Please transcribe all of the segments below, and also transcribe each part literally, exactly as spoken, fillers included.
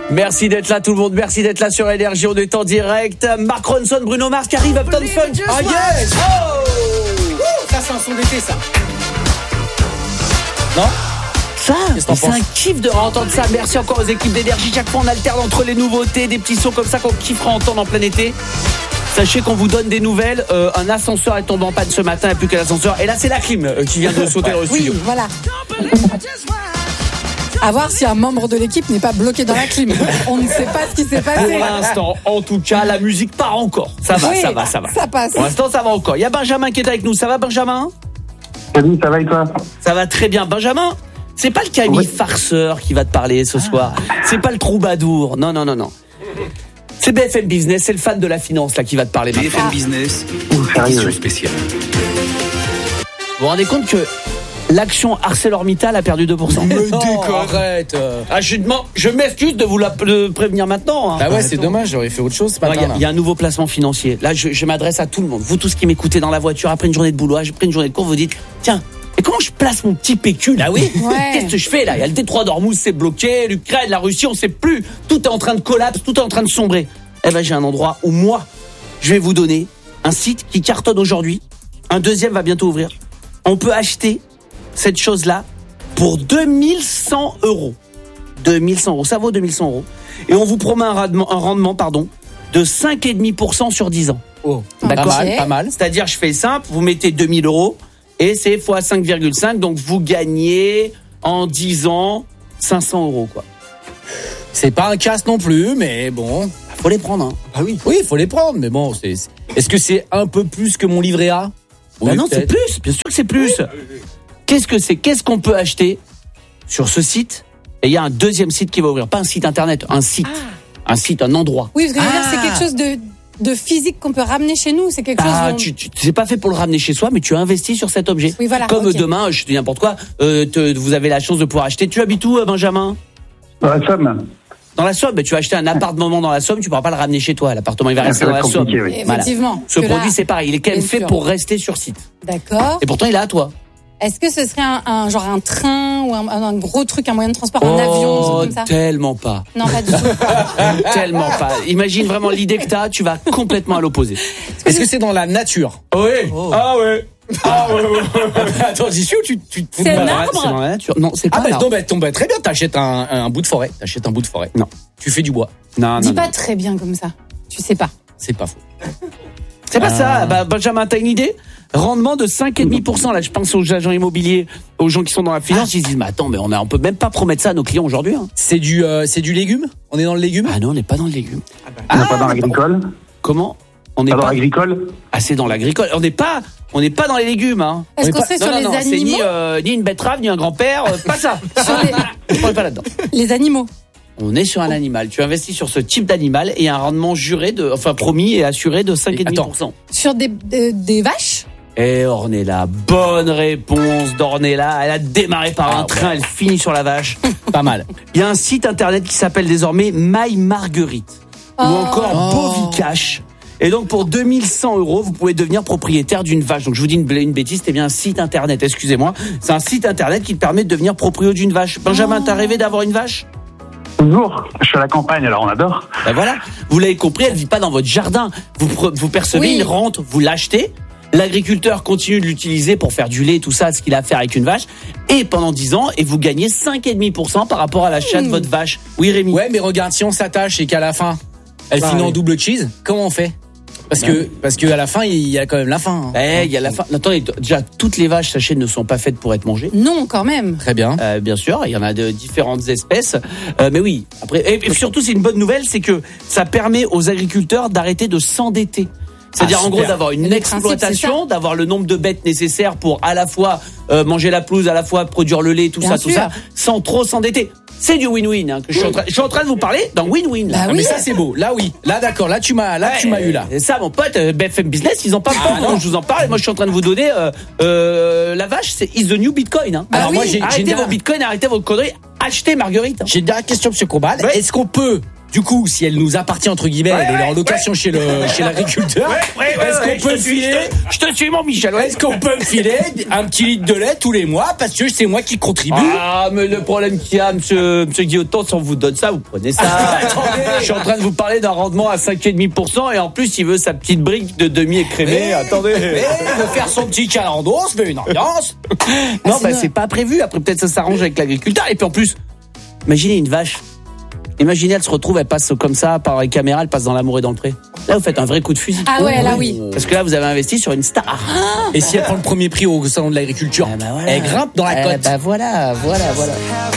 Merci d'être là tout le monde, merci d'être là sur Énergie, on est en direct. Mark Ronson, Bruno Mars qui arrive, Uptown Funk. Ah yes. Oh, ça c'est un son d'été ça. Non? Ça, c'est un kiff de entendre ça. Merci encore aux équipes d'Énergie. Chaque fois on alterne entre les nouveautés, des petits sons comme ça qu'on kiffera entendre en plein été. Sachez qu'on vous donne des nouvelles. Euh, un ascenseur est tombé en panne ce matin, et plus que l'ascenseur. Et là, c'est la clim euh, qui vient de sauter dans le studio. Oui, voilà. À voir si un membre de l'équipe n'est pas bloqué dans la clim. On ne sait pas ce qui s'est passé. Pour l'instant, en tout cas, la musique part encore. Ça va, oui, ça va, ça va. Ça passe. Pour l'instant, ça va encore. Il y a Benjamin qui est avec nous. Ça va, Benjamin? Salut, ça va et toi? Ça va très bien. Benjamin, c'est pas le Camille oui. farceur qui va te parler ce soir. C'est pas le troubadour. Non, non, non, non. C'est B F M Business, c'est le fan de la finance là qui va te parler maintenant. B F M Business, édition spéciale. Vous vous rendez compte que l'action ArcelorMittal a perdu deux pour cent? Me déconne. Arrête. Ah, je, demande, je m'excuse de vous la, de prévenir maintenant. Hein. Ah ouais, c'est dommage, j'aurais fait autre chose ce matin. Il y, y a un nouveau placement financier. Là, je, je m'adresse à tout le monde. Vous tous qui m'écoutez dans la voiture après une journée de boulot, après une journée de cours, vous dites tiens, et comment je place mon petit pécule là? Oui. Ouais. Qu'est-ce que je fais là? Il y a le détroit d'Ormuz, c'est bloqué, l'Ukraine, la Russie, on sait plus. Tout est en train de collapse, tout est en train de sombrer. Eh ben, j'ai un endroit où moi, je vais vous donner un site qui cartonne aujourd'hui. Un deuxième va bientôt ouvrir. On peut acheter cette chose-là pour deux mille cent euros. deux mille cent euros, ça vaut deux mille cent euros. Et on vous promet un rendement, un rendement pardon, de cinq virgule cinq pour cent sur dix ans. Oh, d'accord. Pas mal, pas mal. C'est-à-dire, je fais simple, vous mettez deux mille euros et c'est fois cinq virgule cinq, donc vous gagnez en dix ans cinq cents euros, quoi. C'est pas un casse non plus, mais bon. Faut les prendre, hein. Ah oui. Oui, il faut les prendre, mais bon, c'est, c'est... est-ce que c'est un peu plus que mon livret A? Bah Oui, non, peut-être. c'est plus, bien sûr que c'est plus. Qu'est-ce que c'est? Qu'est-ce qu'on peut acheter sur ce site? Et il y a un deuxième site qui va ouvrir, pas un site internet, un site, ah. un site, un endroit. Oui, parce que je veux ah. dire, c'est quelque chose de, de physique qu'on peut ramener chez nous. C'est quelque Ah, chose. tu, tu, c'est pas fait pour le ramener chez soi, mais tu as investi sur cet objet. Oui, voilà. Comme okay. demain, je te dis n'importe quoi, euh, te, vous avez la chance de pouvoir acheter. Tu habites où, Benjamin? Dans la Somme. Dans la Somme, tu vas acheter un appartement dans la Somme, tu pourras pas le ramener chez toi. L'appartement, il va rester dans la Somme. Oui. Effectivement. Voilà. Ce produit, là, c'est pareil. Il est quand même fait sûr. pour rester sur site. D'accord. Et pourtant, il est à toi. Est-ce que ce serait un, un genre un train ou un, un gros truc, un moyen de transport, un oh, avion, comme ça? Tellement pas. Non, pas du tout. Tellement pas. Imagine vraiment l'idée que t'as, tu vas complètement à l'opposé. Est-ce que c'est dans la nature? Oui. Oh. Ah ouais. Ah ouais, ouais, ouais. Attends, j'y suis ou tu, tu te C'est fous de un moi? arbre? C'est dans la nature. Non, c'est pas Ah bah, un arbre. non, bah, tombe, bah, très bien, t'achètes un, un bout de forêt. T'achètes un bout de forêt. Non. Tu fais du bois. Non, Dis non, pas non. très bien comme ça. Tu sais pas. C'est pas faux. C'est pas Ah. ça. Bah, Benjamin, t'as une idée? Rendement de cinq virgule cinq pour cent. Là, je pense aux agents immobiliers, aux gens qui sont dans la finance. Ils se disent, mais attends, mais on a, on peut même pas promettre ça à nos clients aujourd'hui, hein. C'est du, euh, c'est du légume? On est dans le légume? Ah non, on n'est pas dans le légume. On n'est pas dans l'agricole. Comment? On n'est Pas dans pas. l'agricole. Ah, c'est dans l'agricole. On n'est pas, on n'est pas dans les légumes, hein. Est-ce est qu'on pas- serait Non, sur non, les non, c'est animaux? ni, euh, ni une betterave, ni un grand-père, euh, pas ça. Sur les, On n'est pas là-dedans. les animaux. On est sur un animal. Tu investis sur ce type d'animal et un rendement juré de, enfin promis et assuré de cinq virgule cinq pour cent. Sur des, des, des vaches? Et Ornella, bonne réponse d'Ornella. Elle a démarré par un Ah, train, elle finit sur la vache. Pas mal. Il y a un site internet qui s'appelle désormais My Marguerite ou Oh. encore Oh. Bovicash. Et donc pour deux mille cent euros, vous pouvez devenir propriétaire d'une vache. Donc je vous dis une, une bêtise, c'est bien un site internet, excusez-moi. C'est un site internet qui te permet de devenir propriétaire d'une vache. Benjamin, Oh. t'as rêvé d'avoir une vache? Toujours. Je suis à la campagne, alors on adore. Ben voilà, vous l'avez compris, elle vit pas dans votre jardin. Vous, pre- vous percevez Oui. une rente, vous l'achetez. L'agriculteur continue de l'utiliser pour faire du lait, tout ça, ce qu'il a à faire avec une vache. Et pendant dix ans, et vous gagnez cinq virgule cinq pour cent par rapport à l'achat de votre vache. Oui, Rémi. Ouais, mais regarde, si on s'attache et qu'à la fin, elle Bah, finit en oui. double cheese, comment on fait? Parce que, parce que à la fin, il y a quand même la fin. hein. Eh, il y a la fin. Attendez, déjà, toutes les vaches, sachez, ne sont pas faites pour être mangées. Non, quand même. Très bien. Euh, bien sûr, il y en a de différentes espèces. Euh, mais oui, après, et, et surtout, c'est une bonne nouvelle, c'est que ça permet aux agriculteurs d'arrêter de s'endetter. C'est-à-dire, Ah, en gros, super. d'avoir une Le principe, exploitation, d'avoir le nombre de bêtes nécessaires pour à la fois euh, manger la pelouse, à la fois produire le lait, tout Bien ça, tout sûr. ça, sans trop s'endetter. C'est du win-win, hein, que je suis en train, je suis en train de vous parler d'un win-win. Là. Bah Ah, oui. mais ça, c'est beau. Là, oui. Là, d'accord. Là, tu m'as, là, tu m'as eu, là. Et ça, mon pote, euh, B F M Business, ils en parlent Ah, pas. non. Donc je vous en parle. Et moi, je suis en train de vous donner euh, euh, la vache, c'est is the new Bitcoin. Hein. Bah Alors, oui. moi, j'ai, j'ai Arrêtez une vos dernière- bitcoins, arrêtez vos conneries, achetez Marguerite. Hein. j'ai une dernière question, monsieur Combal. Ouais. Est-ce qu'on peut du coup, si elle nous appartient entre guillemets, Ouais, elle est ouais, en location ouais. chez le chez l'agriculteur. Ouais, ouais, ouais, est-ce ouais, qu'on peut je te suis, filer je te, je te suis, mon Michel. Ouais. Est-ce qu'on peut me filer un petit litre de lait tous les mois parce que c'est moi qui contribue? Ah, mais le problème qu'il y a, monsieur, monsieur Guillotin, si on vous donne ça, vous prenez ça. Je suis en train de vous parler d'un rendement à cinq virgule cinq pour cent et en plus, il veut sa petite brique de demi écrémée. Attendez. Mais il veut faire son petit calendo, se fait une ambiance. Non, Ah, bah, sinon- c'est pas prévu. Après, peut-être ça s'arrange avec l'agriculteur. Et puis en plus, imaginez une vache. Imaginez, elle se retrouve, elle passe comme ça par les caméras, elle passe dans l'amour et dans le pré. Là, vous faites un vrai coup de fusil. Ah ouais, là oui. Parce que là, vous avez investi sur une star. Et si elle prend le premier prix au salon de l'agriculture, Ah bah voilà. elle grimpe dans la Eh cote. bah voilà, voilà, voilà.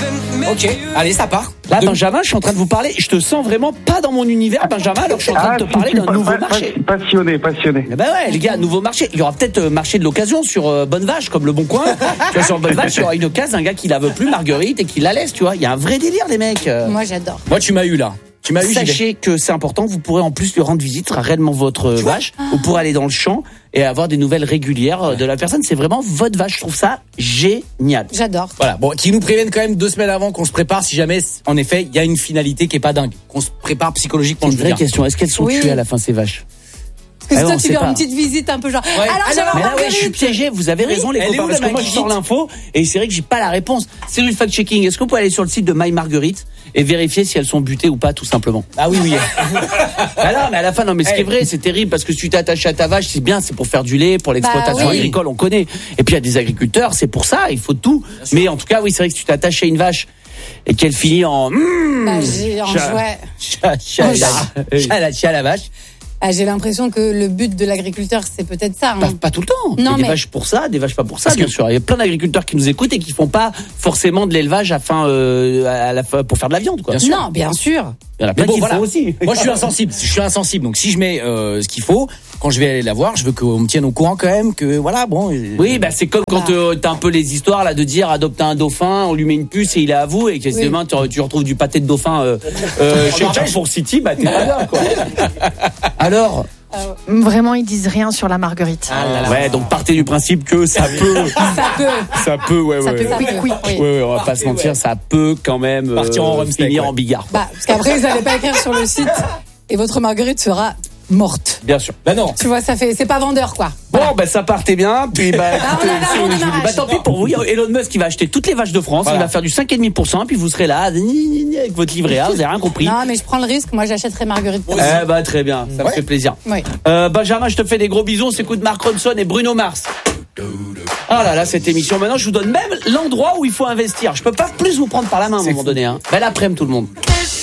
Ok, allez, ça part. Là, De- Benjamin, je suis en train de vous parler. Je te sens vraiment pas dans mon univers, Benjamin, alors je suis en train de te si, parler si, d'un pas- nouveau pas- marché. pas- Passionné, passionné. Eh ben ouais, les gars, nouveau marché. Il y aura peut-être euh, marché de l'occasion sur euh, Bonne Vache, comme le Bon Coin. Tu vois, sur Bonne Vache, il y aura une occasion, un gars qui la veut plus, Marguerite, et qui la laisse, tu vois. Il y a un vrai délire, les mecs. Euh, Moi, j'adore. Moi, tu m'as eu là. Tu m'as eu. j'y vais. Sachez que c'est important, vous pourrez en plus lui rendre visite, ce sera réellement votre euh, vache. Vous pourrez aller dans le champ et avoir des nouvelles régulières euh, de la personne. C'est vraiment votre vache. Je trouve ça génial. J'adore. Voilà, bon, qui nous préviennent quand même deux semaines avant qu'on se prépare si jamais, en effet, il y a une finalité qui est pas dingue, qu'on se prépare psychologiquement. C'est une je veux vraie dire. question. Est-ce qu'elles sont Oui. tuées à la fin, ces vaches? Parce que Ah toi, non, tu c'est veux pas- une petite visite un peu genre. Ouais. Alors, Alors, j'avais Mais là, ouais, Marguerite. je suis piégé. Vous avez raison, les Elle est copains, où, parce la que moi, je sors Marguerite l'info et c'est vrai que j'ai pas la réponse. C'est le fact-checking. Est-ce que vous pouvez aller sur le site de My Marguerite et vérifier si elles sont butées ou pas, tout simplement? Ah oui, oui. Ah non, mais à la fin, non, mais ce qui est Hey. vrai, c'est terrible parce que si tu t'es attaché à ta vache, c'est bien, c'est pour faire du lait, pour l'exploitation Bah oui. agricole, on connaît. Et puis il y a des agriculteurs, c'est pour ça, il faut tout. Mais en tout cas, oui, c'est vrai que si tu t'attaches à une vache et qu'elle finit en mmh, Bah, j'ai en chat- jouet. chat- chat- Oh, chat- Chat à la, chat à la vache. Ah, j'ai l'impression que le but de l'agriculteur, c'est peut-être ça. Pas, Hein. pas tout le temps. Il y a Non, des mais- vaches pour ça, des vaches pas pour ça, Parce bien que- sûr. Il y a plein d'agriculteurs qui nous écoutent et qui font pas forcément de l'élevage afin euh, à la fin, pour faire de la viande, quoi. Bien sûr. Non, bien sûr. Il y en a Mais plein bon, qui voilà. font aussi. Moi, je suis insensible. Je suis insensible. Donc, si je mets euh, ce qu'il faut, quand je vais aller la voir, je veux qu'on me tienne au courant quand même. Que voilà, bon. euh, Oui, bah c'est comme quand Bah. euh, t'as un peu les histoires là de dire adopte un dauphin, on lui met une puce et il est à vous et que Oui. demain tu, tu retrouves du pâté de dauphin euh, euh, chez Carrefour City, bah t'es pas bien quoi. Alors, Vraiment, ils disent rien sur la Marguerite. Ah là là. ouais, donc partez du principe que ça peut, Ça peut. ça peut, ouais, Ça ouais, peut, ça ouais, peut. quick, Oui. ouais, on va pas se mentir, ça peut quand même Partir en euh, rumsteak, finir ouais. en bigard. Bah, parce qu'après, vous n'allez pas écrire sur le site et votre Marguerite sera morte. Bien sûr. Bah non. Tu vois, ça fait, c'est pas vendeur, quoi. Bon, bah ça partait bien, puis bah, Ah, écoutez, on a la si honte je vous dis, dommage. bah tant pis pour vous, il y a Elon Musk qui va acheter toutes les vaches de France, Voilà. il va faire du cinq virgule cinq pour cent, puis vous serez là, ni, ni, ni, avec votre livret A, vous avez rien compris. Non, mais je prends le risque. Moi, j'achèterai Marguerite. pour Eh bah très bien, ça me Ouais. fait plaisir. Oui. Euh, Benjamin, je te fais des gros bisous. On s'écoute Mark Ronson et Bruno Mars. Oh là là, cette émission. Maintenant, je vous donne même l'endroit où il faut investir. Je peux pas plus vous prendre par la main à un moment donné. Hein. Belle après-midi, tout le monde.